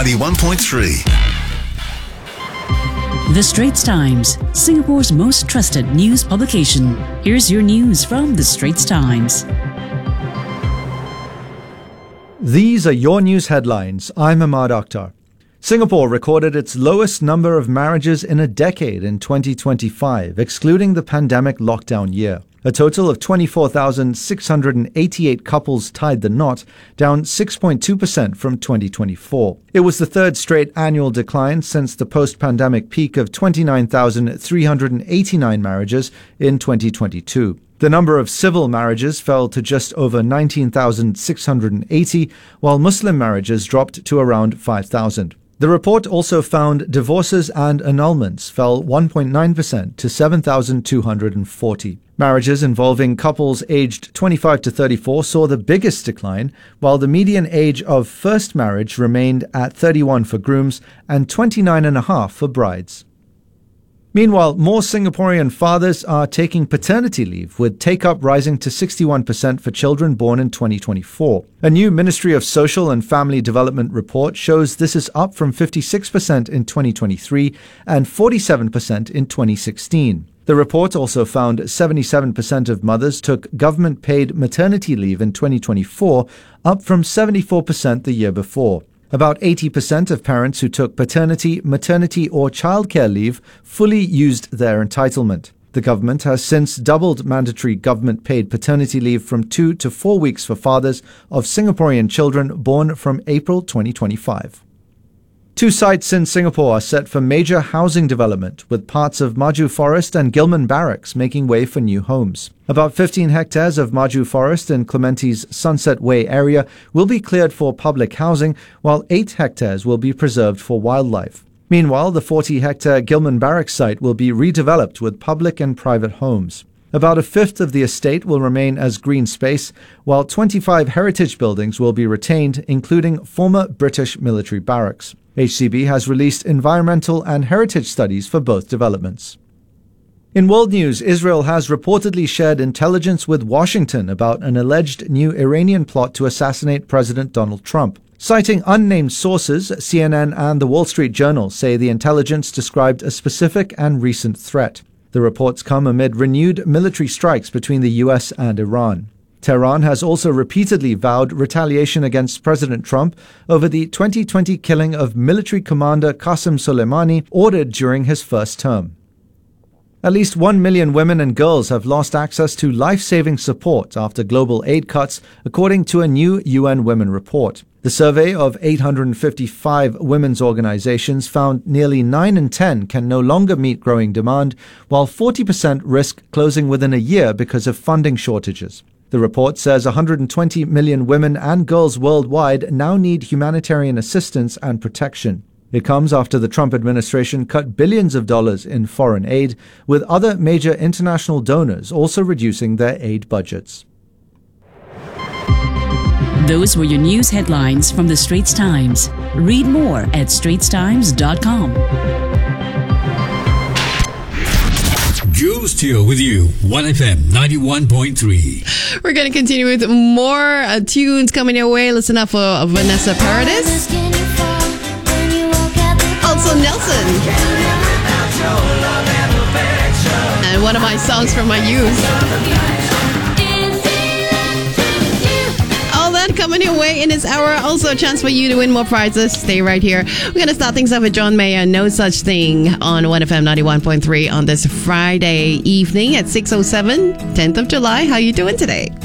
91.3. The Straits Times, Singapore's most trusted news publication. Here's your news from The Straits Times. These are your news headlines. I'm Ahmad Akhtar. Singapore recorded its lowest number of marriages in a decade in 2025, excluding the pandemic lockdown year. A total of 24,688 couples tied the knot, down 6.2% from 2024. It was the third straight annual decline since the post-pandemic peak of 29,389 marriages in 2022. The number of civil marriages fell to just over 19,680, while Muslim marriages dropped to around 5,000. The report also found divorces and annulments fell 1.9% to 7,240. Marriages involving couples aged 25 to 34 saw the biggest decline, while the median age of first marriage remained at 31 for grooms and 29.5 for brides. Meanwhile, more Singaporean fathers are taking paternity leave, with take-up rising to 61% for children born in 2024. A new Ministry of Social and Family Development report shows this is up from 56% in 2023 and 47% in 2016. The report also found 77% of mothers took government-paid maternity leave in 2024, up from 74% the year before. About 80% of parents who took paternity, maternity or childcare leave fully used their entitlement. The government has since doubled mandatory government-paid paternity leave from 2 to 4 weeks for fathers of Singaporean children born from April 2025. Two sites in Singapore are set for major housing development, with parts of Maju Forest and Gillman Barracks making way for new homes. About 15 hectares of Maju Forest in Clementi's Sunset Way area will be cleared for public housing, while 8 hectares will be preserved for wildlife. Meanwhile, the 40-hectare Gillman Barracks site will be redeveloped with public and private homes. About a fifth of the estate will remain as green space, while 25 heritage buildings will be retained, including former British military barracks. HCB has released environmental and heritage studies for both developments. In world news, Israel has reportedly shared intelligence with Washington about an alleged new Iranian plot to assassinate President Donald Trump. Citing unnamed sources, CNN and the Wall Street Journal say the intelligence described a specific and recent threat. The reports come amid renewed military strikes between the U.S. and Iran. Tehran has also repeatedly vowed retaliation against President Trump over the 2020 killing of military commander Qasem Soleimani, ordered during his first term. At least 1 million women and girls have lost access to life-saving support after global aid cuts, according to a new UN Women report. The survey of 855 women's organizations found nearly 9 in 10 can no longer meet growing demand, while 40% risk closing within a year because of funding shortages. The report says 120 million women and girls worldwide now need humanitarian assistance and protection. It comes after the Trump administration cut billions of dollars in foreign aid, with other major international donors also reducing their aid budgets. Those were your news headlines from The Straits Times. Read more at straitstimes.com. Jules Teo with you, 1FM 91.3. We're going to continue with more tunes coming your way. Listen up for Vanessa Paradis. Also Nelson. And one of my songs from my youth. All that coming your way in this hour. Also a chance for you to win more prizes. Stay right here. We're going to start things off with John Mayer, No Such Thing, on 1FM 91.3 on this Friday evening at 6:07, 10th of July. How you doing today?